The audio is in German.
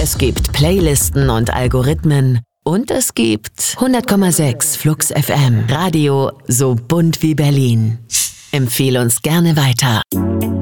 Es gibt Playlisten und Algorithmen. Und es gibt 100,6 Flux FM. Radio so bunt wie Berlin. Empfehle uns gerne weiter.